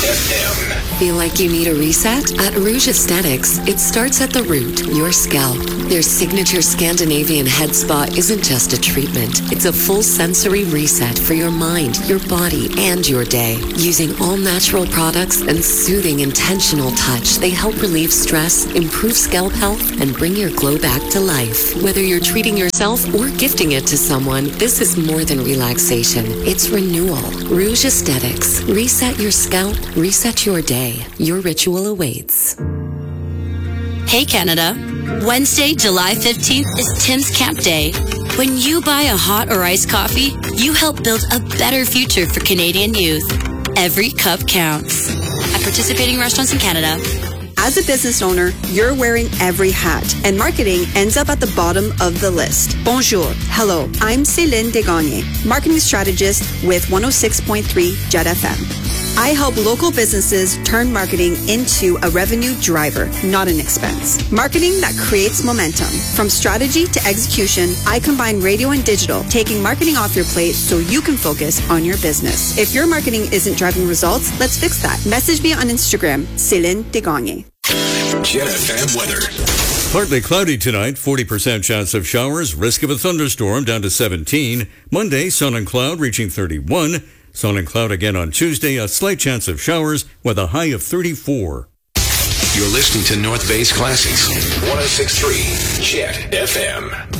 FM. Feel like you need a reset? At Rouge Aesthetics, it starts at the root, your scalp. Their signature Scandinavian head spa isn't just a treatment. It's a full sensory reset for your mind, your body, and your day. Using all natural products and soothing intentional touch, they help relieve stress, improve scalp health, and bring your glow back to life. Whether you're treating yourself or gifting it to someone, this is more than relaxation. It's renewal. Rouge Aesthetics. Reset your scalp, reset your day. Your ritual awaits. Hey Canada, Wednesday, July 15th is Tim's Camp Day. When you buy a hot or iced coffee, you help build a better future for Canadian youth. Every cup counts. At participating restaurants in Canada. As a business owner, you're wearing every hat, and marketing ends up at the bottom of the list. Bonjour. Hello. I'm Céline Desgagne, marketing strategist with 106.3 Jet FM. I help local businesses turn marketing into a revenue driver, not an expense. Marketing that creates momentum. From strategy to execution, I combine radio and digital, taking marketing off your plate so you can focus on your business. If your marketing isn't driving results, let's fix that. Message me on Instagram, Céline Desgagne. Jet FM weather. Partly cloudy tonight, 40% chance of showers, risk of a thunderstorm down to 17. Monday, sun and cloud reaching 31. Sun and cloud again on Tuesday, a slight chance of showers with a high of 34. You're listening to North Bay's Classics. 106.3 Jet FM.